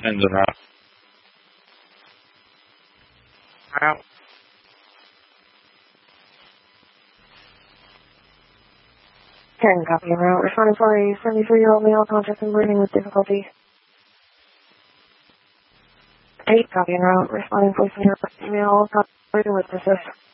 Ends in route. Route. 10, copy en route. Responding for a 73-year-old male conscious and breathing with difficulty. 8, copy en route. Responding for a female breathing with persist.